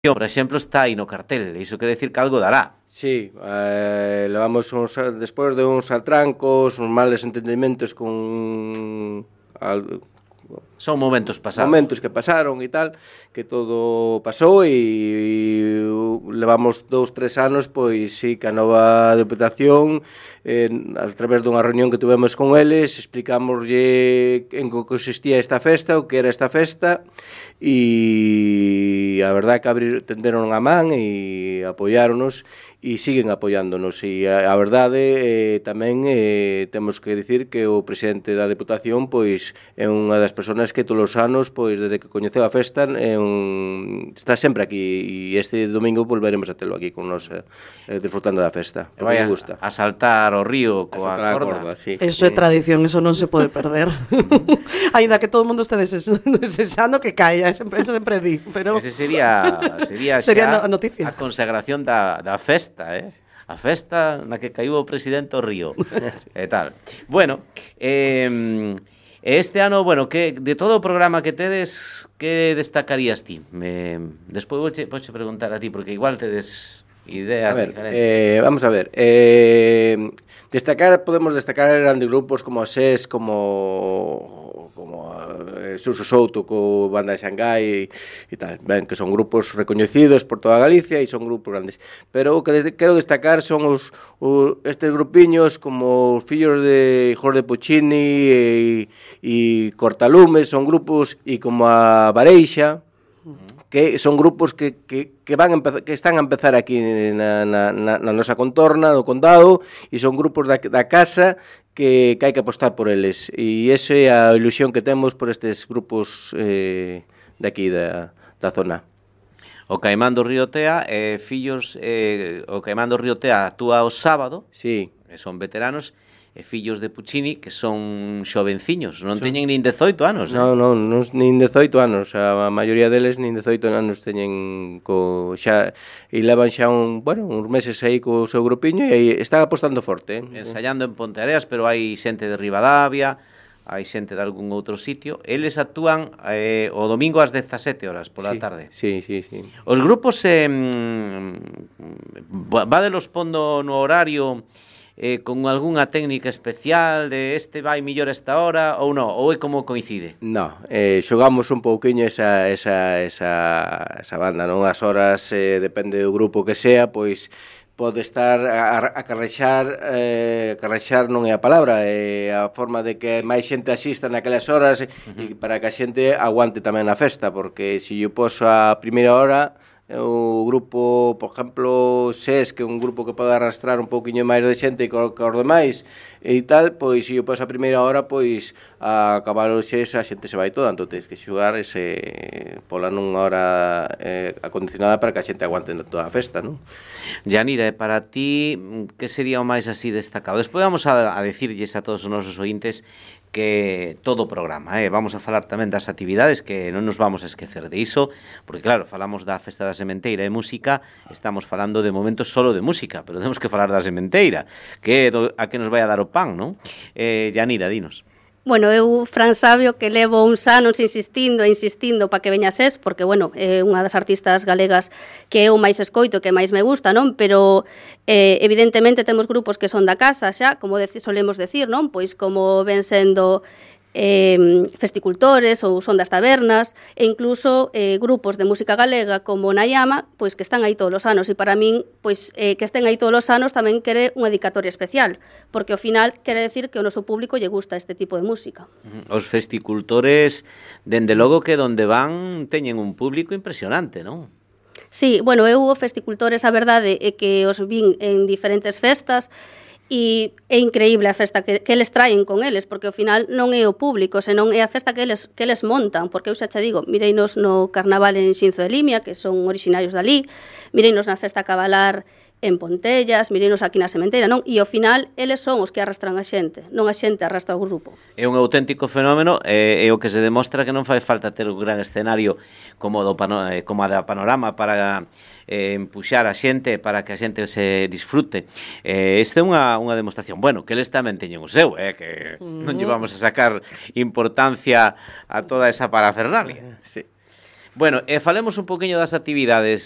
por exemplo, está aí no cartel. Iso quere decir que algo dará. Sí, levamos despois de uns atrancos, uns males entendimentos con... Son momentos pasados. Momentos que pasaron e tal, que todo pasou e levamos 2-3 anos, pois sí, que a nova deputación, a través dunha reunión que tuvemos con eles, explicámoslle en que consistía esta festa, o que era esta festa, e a verdade que tenderon a man e apoiáronos, e siguen apoiándonos, e a verdade tamén temos que dicir que o presidente da Deputación pois é unha das persoas que todos os anos, pois desde que coñeceu a festa está sempre aquí, e este domingo volveremos a telo aquí con nos disfrutando da festa. Vai a saltar o río coa corda. Sí. Eso é tradición, eso non se pode perder. Aínda que todo o mundo este desexando que caia, sempre di, pero ese sería a noticia. A consagración da festa, a festa na que caiu o presidente ao río e tal. Bueno, este ano, bueno, que de todo o programa que tedes, que destacarías ti? Despois vouche preguntar a ti, porque igual tedes ideas diferentes. Vamos a ver, podemos destacar grandes grupos como a SES, como Suso Souto co Banda de Xangai e tal, ben, que son grupos recoñecidos por toda Galicia e son grupos grandes, pero o que quero destacar son estes grupiños como os fillos de Jorge Puccini e Cortalumes, son grupos, e como a Bareixa, que son grupos que están a empezar aquí na nosa contorna, no condado, e son grupos da casa que hai que apostar por eles, e esa é a ilusión que temos por estes grupos de aquí da zona. O Caimán do Río Tea, fillos, o Caimán do Río Tea actúa o sábado, sí, son veteranos, e fillos de Puccini que son xovenciños, non teñen nin 18 anos. Non, nin 18 anos, a maioría deles nin 18 anos teñen xa, e levan xa uns meses aí co seu grupiño e están apostando forte. Ensayando en Ponteareas, pero hai xente de Ribadavia, hai xente de algún outro sitio. Eles actúan o domingo ás 17 horas pola tarde. Sí. Os grupos vadelos pondo no horario con algunha técnica especial de este vai millor esta hora ou non, ou é como coincide? Non, xogamos un pouquiño esa banda, non? As horas, depende do grupo que sea, pois pode estar a carrexar non é a palabra, é a forma de que máis xente asista naquelas horas e para que a xente aguante tamén a festa, porque se yo poso a primeira hora, o grupo, por exemplo, SES, que é un grupo que pode arrastrar un pouquiño máis de xente que os demais e tal, pois se eu pois a primeira hora, pois a acabar o SES a xente se vai toda, entón tens que xogar pola nunha hora acondicionada para que a xente aguante toda a festa, non? Yanira, para ti, que sería o máis así destacado? Despois vamos a decirlles a todos os nosos ointes que todo o programa, vamos a falar tamén das actividades, que non nos vamos a esquecer de iso, porque claro, falamos da Festa da Sementeira e música, estamos falando de momentos solo de música, pero temos que falar da sementeira, que é a que nos vai a dar o pan, non? Yanira, dinos. Bueno, eu, Fran Sabio, que levo uns anos insistindo para que veña SES, porque, bueno, é unha das artistas galegas que eu máis escoito, que máis me gusta, non? Pero, evidentemente, temos grupos que son da casa xa, como solemos decir, non? Pois como ven sendo festicultores ou son das tabernas e incluso grupos de música galega como Nayama, pois que están aí todos os anos, e para min, pois que estén aí todos os anos tamén quere unha dedicatoria especial, porque ao final quere decir que o noso público lle gusta este tipo de música. Os festicultores, dende logo que donde van teñen un público impresionante, non? Sí, bueno, eu o festicultores, a verdade é que os vin en diferentes festas. E é increíble a festa que eles traen con eles, porque ao final non é o público, senón é a festa que eles montan, porque eu xa che digo, mireinos no Carnaval en Xinzo de Limia, que son originarios dali, mireinos na festa Cabalar en Pontellas, mireinos aquí na Sementeira, non? E ao final, eles son os que arrastran a xente, non a xente arrastra o grupo. É un auténtico fenómeno, é o que se demostra que non fai falta ter un gran escenario como a da Panorama para empuxar a xente, para que a xente se disfrute. Esta é unha demostración. Bueno, que eles tamén teñen o seu, que non llevamos a sacar importancia a toda esa parafernalia. Sí. Bueno, falemos un poquinho das actividades.